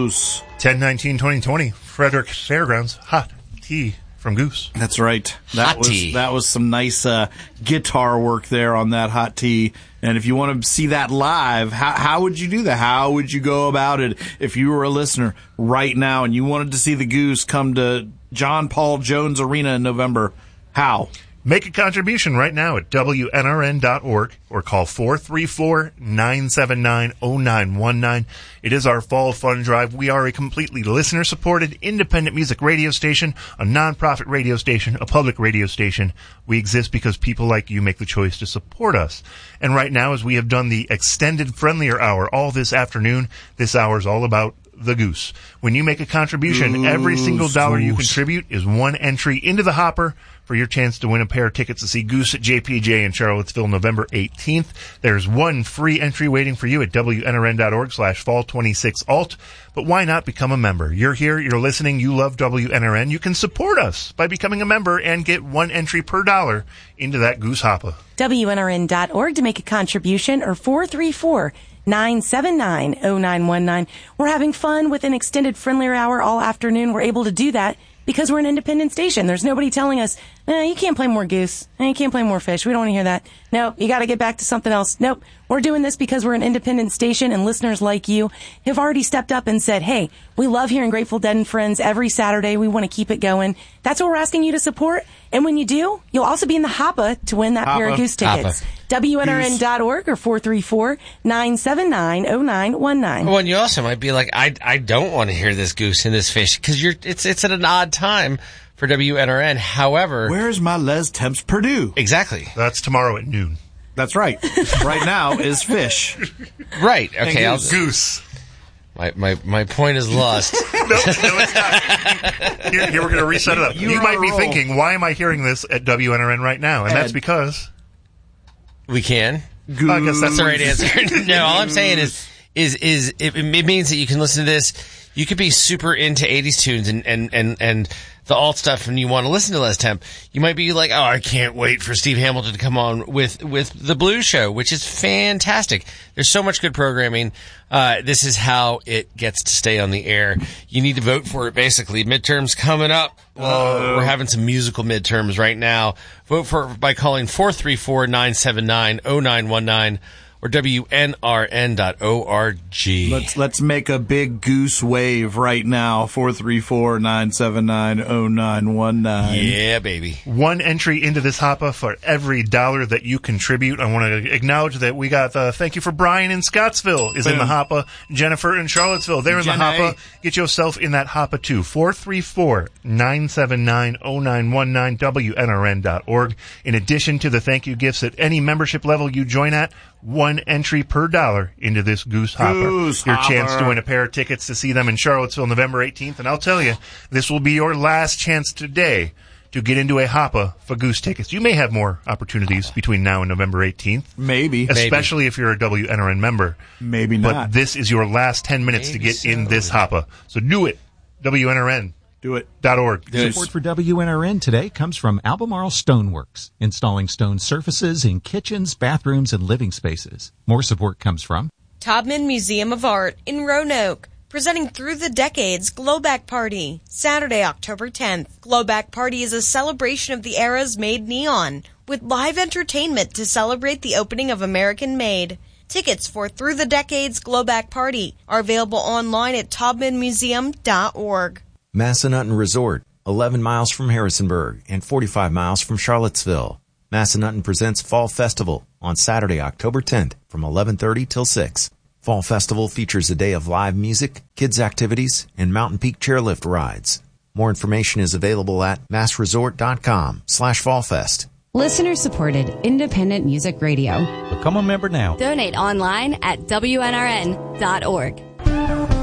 Goose. 10/19/2020, Frederick Fairgrounds, hot tea from Goose. That's right. That was some nice guitar work there on that hot tea. And if you want to see that live, how would you do that? How would you go about it if you were a listener right now and you wanted to see the Goose come to John Paul Jones Arena in November? How? Make a contribution right now at WNRN.org or call 434-979-0919. It is our Fall Fun Drive. We are a completely listener-supported independent music radio station, a non-profit radio station, a public radio station. We exist because people like you make the choice to support us. And right now, as we have done the extended friendlier hour all this afternoon, this hour is all about the Goose. When you make a contribution, every single dollar you contribute is one entry into the hopper for your chance to win a pair of tickets to see Goose at JPJ in Charlottesville, November 18th. There's one free entry waiting for you at WNRN.org/fall26alt. But why not become a member? You're here, you're listening, you love WNRN. You can support us by becoming a member and get one entry per dollar into that Goose hopper. WNRN.org to make a contribution or 434-979-0919. We're having fun with an extended friendlier hour all afternoon. We're able to do that because we're an independent station. There's nobody telling us, you can't play more Goose. You can't play more Fish. We don't want to hear that. No, you got to get back to something else. Nope. We're doing this because we're an independent station, and listeners like you have already stepped up and said, hey, we love hearing Grateful Dead and Friends every Saturday. We want to keep it going. That's what we're asking you to support. And when you do, you'll also be in the hopper to win that pair of Goose tickets. WNRN.org or 434-979-0919. Well, and you also might be like, I don't want to hear this Goose and this Fish because it's at an odd time for WNRN. However, where's my Les Temps Purdue? Exactly. That's tomorrow at noon. That's right. Right now is Fish. Right. Okay. Goose. My point is lost. No, it's not. Here we're going to reset it up. You might be thinking, why am I hearing this at WNRN right now? And that's because we can. I guess that's the right answer. No, all I'm saying is it means that you can listen to this. You could be super into 80s tunes and the alt stuff, and you want to listen to Les Temp. You might be like, oh, I can't wait for Steve Hamilton to come on with the Blues Show, which is fantastic. There's so much good programming. This is how it gets to stay on the air. You need to vote for it, basically. Midterms coming up. We're having some musical midterms right now. Vote for it by calling 434-979-0919. or WNRN.org. Let's make a big Goose wave right now. 434-979-0919. Yeah, baby. One entry into this hopper for every dollar that you contribute. I want to acknowledge that we got thank you for Brian in Scottsville is in the hopper. Jennifer in Charlottesville, they're in the hopper. Get yourself in that hopper too. 434-979-0919, WNRN.org. In addition to the thank you gifts at any membership level you join at, one entry per dollar into this Goose hopper. Your chance to win a pair of tickets to see them in Charlottesville November 18th. And I'll tell you, this will be your last chance today to get into a hopper for Goose tickets. You may have more opportunities between now and November 18th. Maybe. Especially if you're a WNRN member. Maybe not. But this is your last 10 minutes to get in this hopper. So do it. WNRN. Do it. .org. Support for WNRN today comes from Albemarle Stoneworks, installing stone surfaces in kitchens, bathrooms, and living spaces. More support comes from Taubman Museum of Art in Roanoke, presenting Through the Decades Glowback Party, Saturday, October 10th. Glowback Party is a celebration of the eras made neon, with live entertainment to celebrate the opening of American Made. Tickets for Through the Decades Glowback Party are available online at taubmanmuseum.org. Massanutten Resort, 11 miles from Harrisonburg and 45 miles from Charlottesville. Massanutten presents Fall Festival on Saturday, October 10th from 11:30 till 6. Fall Festival features a day of live music, kids activities, and Mountain Peak chairlift rides. More information is available at massresort.com/fallfest. Listener-supported independent music radio. Become a member now. Donate online at WNRN.org.